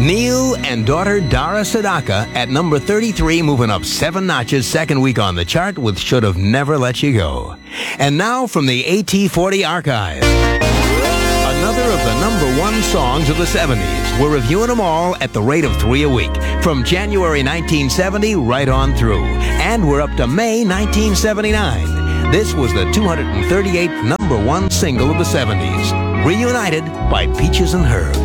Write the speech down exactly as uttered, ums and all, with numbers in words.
Neil and daughter Dara Sadaka at number thirty-three, moving up seven notches, second week on the chart with Should Have Never Let You Go. And now from the A T forty archives, another of the number one songs of the seventies. We're reviewing them all at the rate of three a week, from January nineteen seventy right on through. And we're up to May nineteen seventy-nine. This was the two hundred thirty-eighth number one single of the seventies, Reunited by Peaches and Herb.